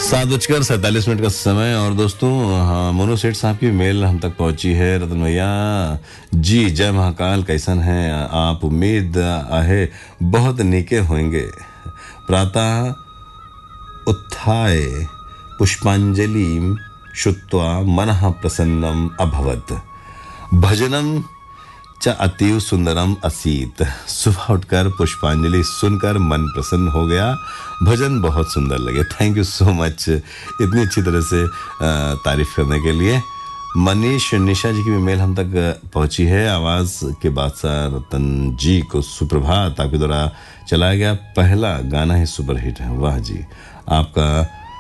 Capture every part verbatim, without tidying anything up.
सात बजकर सैंतालीस मिनट का समय। और दोस्तों, हाँ, मोनू सेठ साहब की मेल हम तक पहुंची है। रतन भैया जी, जय महाकाल, कैसन हैं आप? उम्मीद आहे बहुत नीके होंगे। प्रातः उत्थाय पुष्पांजलि श्रुत्वा मनः प्रसन्नम अभवत, भजनम च अतीव सुंदरम असीत। सुबह उठकर पुष्पांजलि सुनकर मन प्रसन्न हो गया, भजन बहुत सुंदर लगे। थैंक यू सो मच इतनी अच्छी तरह से तारीफ करने के लिए। मनीष निशा जी की भी मेल हम तक पहुंची है। आवाज़ के बादशाह रतन जी को सुप्रभात। आपके द्वारा चलाया गया पहला गाना ही सुपरहिट है। वाह जी, आपका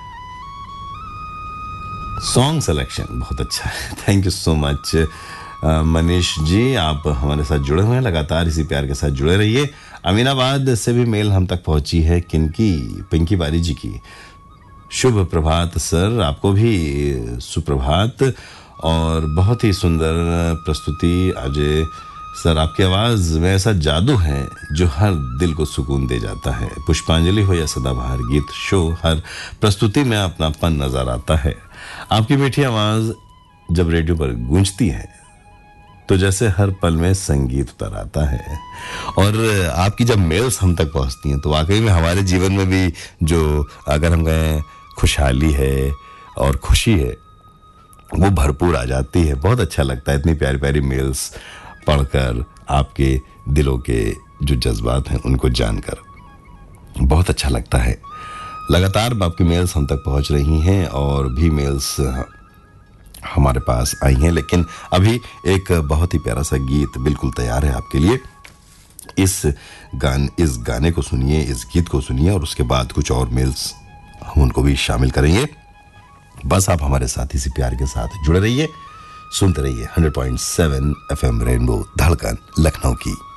सॉन्ग सिलेक्शन बहुत अच्छा है। Thank you so much Manish ji, आप हमारे साथ जुड़े हुए हैं। लगातार इसी प्यार के साथ जुड़े रहिए। अमीनाबाद से भी मेल हम तक पहुंची है किनकी, पिंकी बारी जी की। शुभ प्रभात सर, आपको भी सुप्रभात। और बहुत ही सुंदर प्रस्तुति अजय सर, आपकी आवाज़ में ऐसा जादू है जो हर दिल को सुकून दे जाता है। पुष्पांजलि हो या सदाबहार गीत शो, हर प्रस्तुति में अपनापन नजर आता है। आपकी मीठी आवाज़ जब रेडियो पर गूंजती है तो जैसे हर पल में संगीत उतर आता है। और आपकी जब मेल्स हम तक पहुंचती हैं तो वाकई में हमारे जीवन में भी, जो अगर हम कहें खुशहाली है और खुशी है, वो भरपूर आ जाती है। बहुत अच्छा लगता है इतनी प्यारी प्यारी मेल्स पढ़कर, आपके दिलों के जो जज्बात हैं उनको जानकर बहुत अच्छा लगता है। लगातार आपकी मेल्स हम तक पहुंच रही हैं और भी मेल्स हमारे पास आई हैं, लेकिन अभी एक बहुत ही प्यारा सा गीत बिल्कुल तैयार है आपके लिए। इस गान इस गाने को सुनिए, इस गीत को सुनिए, और उसके बाद कुछ और मेल्स हम उनको भी शामिल करेंगे। बस आप हमारे साथ इसी प्यार के साथ जुड़े रहिए, सुनते रहिए hundred point seven F M rainbow धड़कन लखनऊ की।